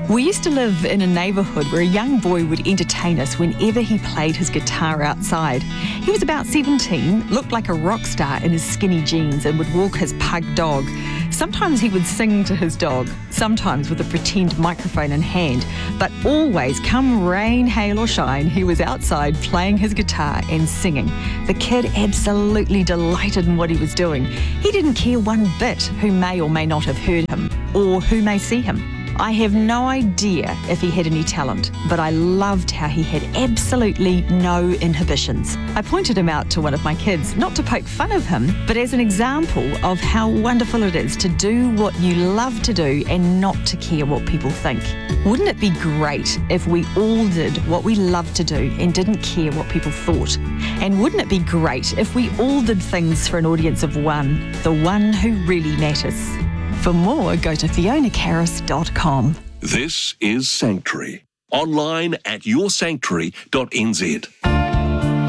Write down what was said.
We used to live in a neighbourhood where a young boy would entertain us whenever he played his guitar outside. He was about 17, looked like a rock star in his skinny jeans and would walk his pug dog. Sometimes he would sing to his dog, sometimes with a pretend microphone in hand, but always, come rain, hail or shine, he was outside playing his guitar and singing. The kid absolutely delighted in what he was doing. He didn't care one bit who may or may not have heard him or who may see him. I have no idea if he had any talent, but I loved how he had absolutely no inhibitions. I pointed him out to one of my kids, not to poke fun of him, but as an example of how wonderful it is to do what you love to do and not to care what people think. Wouldn't it be great if we all did what we love to do and didn't care what people thought? And wouldn't it be great if we all did things for an audience of one, the one who really matters? For more, go to FionaCarris.com. This is Sanctuary. Online at yoursanctuary.nz.